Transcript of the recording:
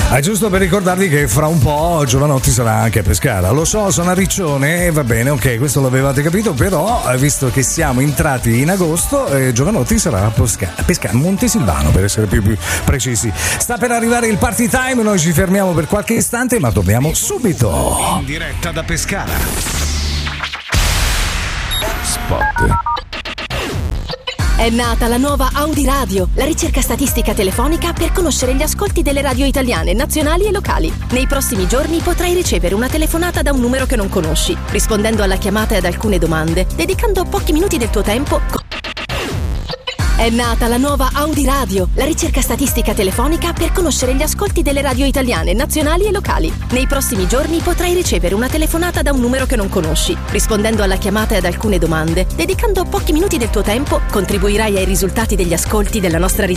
È giusto per ricordarvi che fra un po' Giovanotti sarà anche a Pescara. Lo so, sono a Riccione, va bene, ok, questo l'avevate capito, però visto che siamo entrati in agosto, Giovanotti sarà a Pescara, Montesilvano per essere più precisi. Sta per arrivare il party time, noi ci fermiamo per qualche istante ma torniamo subito. In diretta da Pescara. Spot. È nata la nuova Audi Radio, la ricerca statistica telefonica per conoscere gli ascolti delle radio italiane, nazionali e locali. Nei prossimi giorni potrai ricevere una telefonata da un numero che non conosci, rispondendo alla chiamata e ad alcune domande, dedicando pochi minuti del tuo tempo. È nata la nuova Audi Radio, la ricerca statistica telefonica per conoscere gli ascolti delle radio italiane, nazionali e locali. Nei prossimi giorni potrai ricevere una telefonata da un numero che non conosci, rispondendo alla chiamata e ad alcune domande, dedicando pochi minuti del tuo tempo, contribuirai ai risultati degli ascolti della nostra ricerca